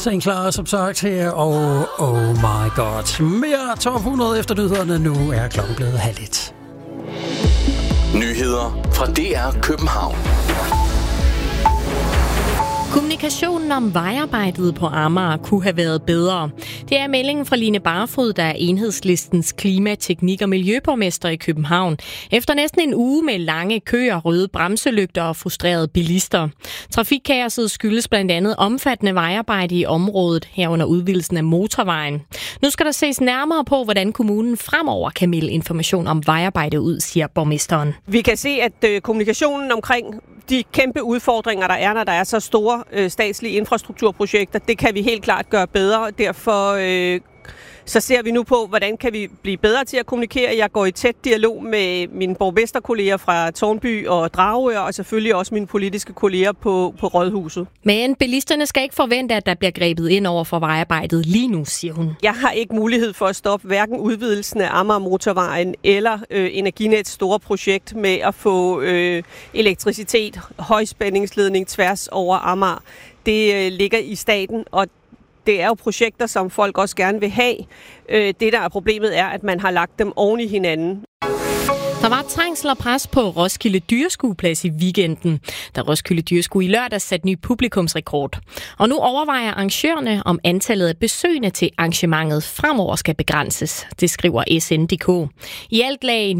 St. Clair som sagt her, og oh my god. Mere top 100 efter nyhederne. Nu er klokken blevet 12:30. Nyheder fra DR København. Kommunikationen om vejarbejdet på Amager kunne have været bedre. Det er meldingen fra Line Barfod, der er Enhedslistens klima-, teknik- og miljøborgmester i København. Efter næsten en uge med lange køer, røde bremselygter og frustrerede bilister. Trafikkaoset skyldes blandt andet omfattende vejarbejde i området, herunder udvidelsen af motorvejen. Nu skal der ses nærmere på, hvordan kommunen fremover kan melde information om vejarbejde ud, siger borgmesteren. Vi kan se, at kommunikationen omkring de kæmpe udfordringer, der er, når der er så store statslige infrastrukturprojekter, det kan vi helt klart gøre bedre. Derfor så ser vi nu på, hvordan kan vi blive bedre til at kommunikere. Jeg går i tæt dialog med mine borgmesterkolleger fra Tårnby og Dragør, og selvfølgelig også mine politiske kolleger på Rådhuset. Men bilisterne skal ikke forvente, at der bliver grebet ind over for vejarbejdet lige nu, siger hun. Jeg har ikke mulighed for at stoppe hverken udvidelsen af Amager Motorvejen eller Energinets store projekt med at få elektricitet, højspændingsledning tværs over Amager. Det ligger i staten, og det er jo projekter, som folk også gerne vil have. Det, der er problemet, er, at man har lagt dem oven i hinanden. Der var trængsel og pres på Roskilde Dyreskueplads i weekenden, da Roskilde Dyreskue i lørdags satte ny publikumsrekord. Og nu overvejer arrangørerne, om antallet af besøgende til arrangementet fremover skal begrænses. Det skriver SN.dk. I alt lag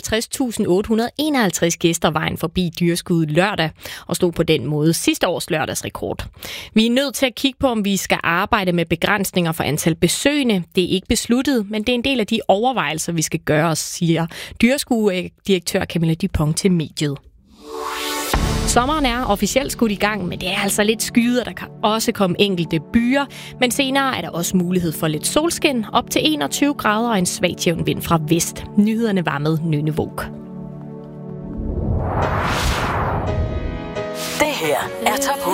59.851 gæster vejen forbi Dyreskuet lørdag og stod på den måde sidste års lørdagsrekord. Vi er nødt til at kigge på, om vi skal arbejde med begrænsninger for antal besøgende. Det er ikke besluttet, men det er en del af de overvejelser, vi skal gøre os, siger Dyreskue-direktør Camilla Dupont til mediet. Sommeren er officielt skudt i gang, men det er altså lidt skyet, og der kan også komme enkelte byer. Men senere er der også mulighed for lidt solskin, op til 21 grader og en svag jævn vind fra vest. Nyhederne var med Nynne Våg. Det her er top